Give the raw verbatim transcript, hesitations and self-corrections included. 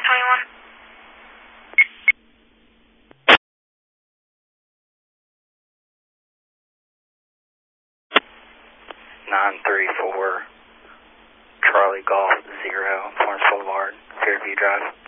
twenty-one. nine three four Charlie Golf Zero, Florence Boulevard, Fairview Drive.